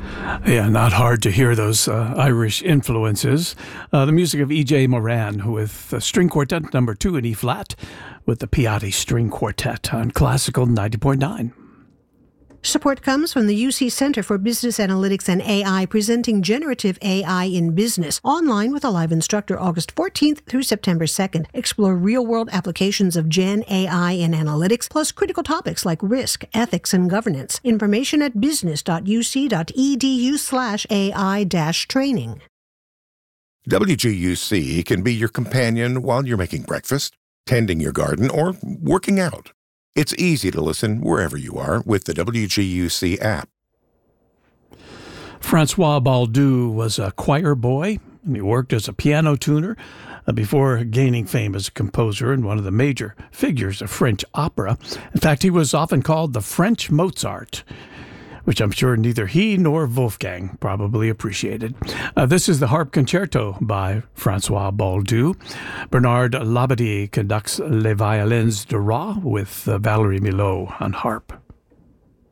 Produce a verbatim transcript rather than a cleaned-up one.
Yeah, not hard to hear those uh, Irish influences. Uh, the music of E J. Moran with uh, String Quartet number two in E-flat with the Piatti String Quartet on Classical ninety point nine. Support comes from the U C Center for Business Analytics and A I, presenting Generative A I in Business, online with a live instructor August fourteenth through September second. Explore real-world applications of Gen A I in analytics, plus critical topics like risk, ethics, and governance. Information at business.uc.edu slash AI dash training. W G U C can be your companion while you're making breakfast, tending your garden, or working out. It's easy to listen wherever you are with the W G U C app. Francois Baldu was a choir boy, and he worked as a piano tuner uh, before gaining fame as a composer and one of the major figures of French opera. In fact, he was often called the French Mozart, which I'm sure neither he nor Wolfgang probably appreciated. Uh, this is the Harp Concerto by Francois Baldu. Bernard Labadie conducts Les Violins de Ra with uh, Valérie Milhaud on harp.